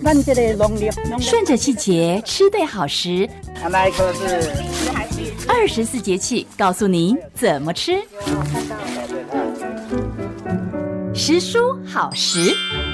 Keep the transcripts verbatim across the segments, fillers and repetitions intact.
咱这个农历顺着季节吃对好食， 那一个是二十四节气告诉您怎么吃。食蔬好食。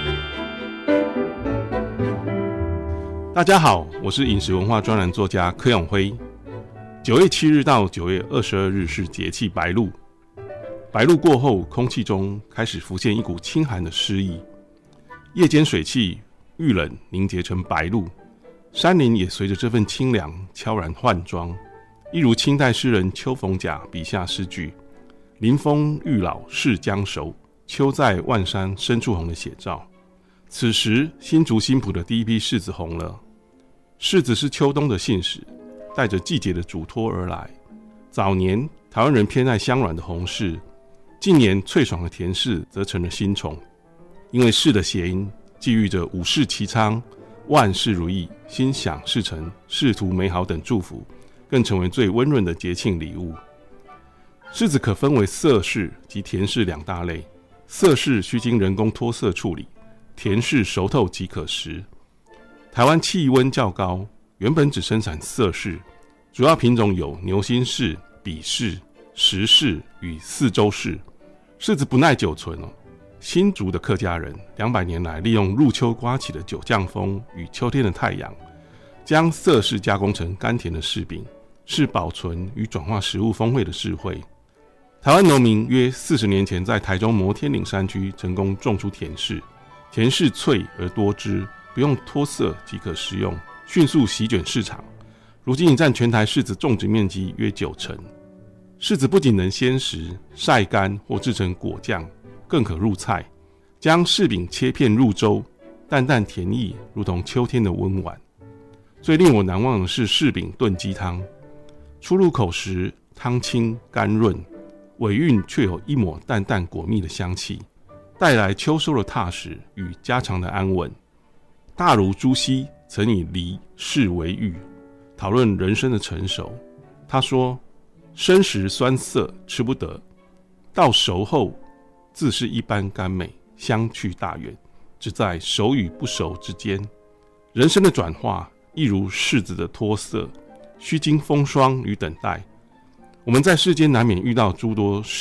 大家好，我是饮食文化专栏作家柯永辉。九月七日到九月二十二日是节气白露，白露过后，空气中开始浮现一股清寒的诗意，夜间水汽遇冷凝结成白露，山林也随着这份清凉悄然换装，一如清代诗人邱逢甲笔下诗句“临风欲老是将熟，秋在万山深处红”的写照。此时新竹新埔的第一批柿子红了。柿子是秋冬的信使，带着季节的嘱托而来。早年台湾人偏爱香软的红柿，近年脆爽的甜柿则成了新宠。因为柿的谐音寄寓着五事齐昌、万事如意、心想事成、仕途美好等祝福，更成为最温润的节庆礼物。柿子可分为色柿及甜柿两大类，色柿需经人工脱色处理，甜柿熟透即可食。台湾气温较高，原本只生产色柿，主要品种有牛心柿、比柿、石柿与四周柿。柿子不耐久存哦。新竹的客家人两百年来利用入秋刮起的九降风与秋天的太阳，将色柿加工成甘甜的柿饼，是保存与转化食物风味的智慧。台湾农民约四十年前在台中摩天岭山区成功种出甜柿，甜柿脆而多汁，不用脱色即可食用，迅速席卷市场。如今已占全台柿子种植面积约九成。柿子不仅能鲜食、晒干或制成果酱，更可入菜。将柿饼切片入粥，淡淡甜意，如同秋天的温婉。最令我难忘的是柿饼炖鸡汤，初入口时汤清甘润，尾韵却有一抹淡淡果蜜的香气，带来秋收的踏实与家常的安稳。大儒朱熹曾以梨柿为喻，讨论人生的成熟。他说：生时酸涩吃不得，到熟后自是一般甘美，相去大远，只在熟与不熟之间。人生的转化亦如柿子的脱色，需经风霜与等待。我们在世间难免遇到诸多